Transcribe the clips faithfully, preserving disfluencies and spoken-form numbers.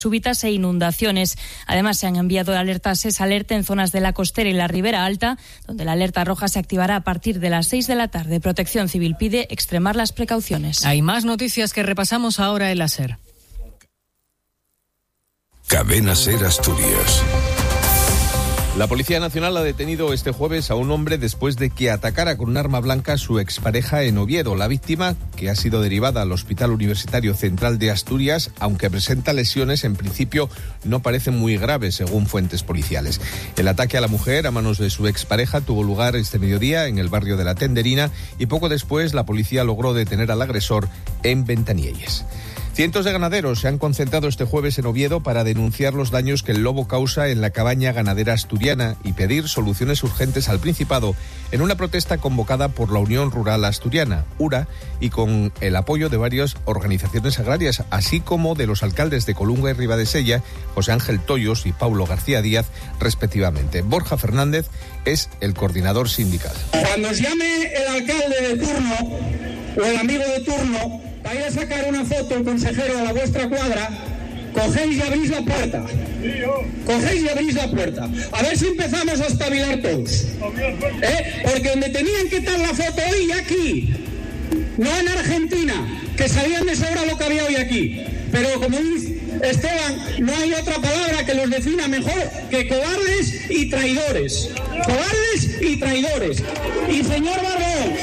súbitas e inundaciones. Además, se han enviado alertas SES Alerta en zonas de la costera y la Ribera Alta, donde la alerta roja se activará a partir de las seis de la tarde. Protección Civil pide extremar las precauciones. Hay más noticias que repasamos ahora en la SER. Cadena SER Asturias. La Policía Nacional ha detenido este jueves a un hombre después de que atacara con un arma blanca a su expareja en Oviedo. La víctima, que ha sido derivada al Hospital Universitario Central de Asturias, aunque presenta lesiones, en principio no parecen muy graves, según fuentes policiales. El ataque a la mujer a manos de su expareja tuvo lugar este mediodía en el barrio de La Tenderina y poco después la policía logró detener al agresor en Ventanielles. Cientos de ganaderos se han concentrado este jueves en Oviedo para denunciar los daños que el lobo causa en la cabaña ganadera asturiana y pedir soluciones urgentes al Principado en una protesta convocada por la Unión Rural Asturiana, URA, y con el apoyo de varias organizaciones agrarias, así como de los alcaldes de Colunga y Ribadesella, José Ángel Toyos y Paulo García Díaz, respectivamente. Borja Fernández es el coordinador sindical. Cuando os llame el alcalde de turno o el amigo de turno para ir a sacar una foto el consejero a la vuestra cuadra, cogéis y abrís la puerta. Cogéis y abrís la puerta. A ver si empezamos a espabilar todos. ¿Eh? Porque donde tenían que estar la foto hoy y aquí, no en Argentina, que sabían de sobra lo que había hoy aquí. Pero como dice Esteban, no hay otra palabra que los defina mejor que cobardes y traidores. Cobardes y traidores. Y señor Barbón,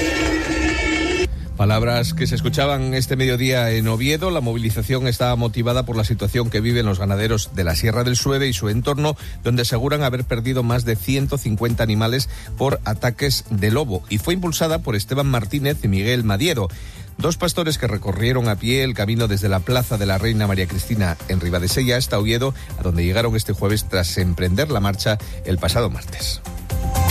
palabras que se escuchaban este mediodía en Oviedo. La movilización estaba motivada por la situación que viven los ganaderos de la Sierra del Sueve y su entorno, donde aseguran haber perdido más de ciento cincuenta animales por ataques de lobo, y fue impulsada por Esteban Martínez y Miguel Madiedo, dos pastores que recorrieron a pie el camino desde la Plaza de la Reina María Cristina en Ribadesella hasta Oviedo, a donde llegaron este jueves tras emprender la marcha el pasado martes.